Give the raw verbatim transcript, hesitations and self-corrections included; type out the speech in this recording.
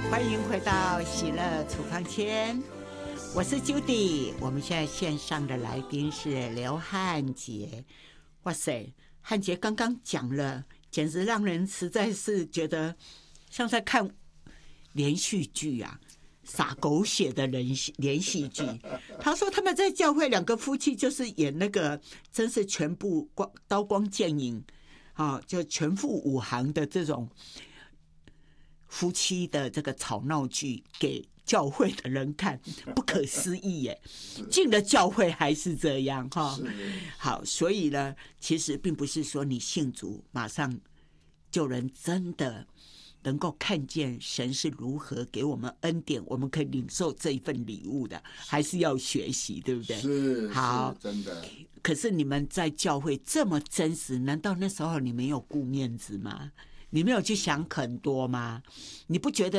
欢迎回到喜乐处方签，我是 Judy。我们现在线上的来宾是刘汉杰。哇塞，汉杰刚刚讲了，简直让人实在是觉得像在看连续剧啊，撒狗血的连连续剧。他说他们在教会两个夫妻就是演那个，真是全部光刀光剑影啊，就全副武行的这种夫妻的这个吵闹剧给教会的人看，不可思议耶！进了教会还是这样哈。好，所以呢，其实并不是说你信主马上就能真的能够看见神是如何给我们恩典，我们可以领受这一份礼物的，还是要学习，对不对？ 是， 好， 是真的。 可是你们在教会这么真实，难道那时候你没有顾面子吗？你没有去想很多吗？你不觉得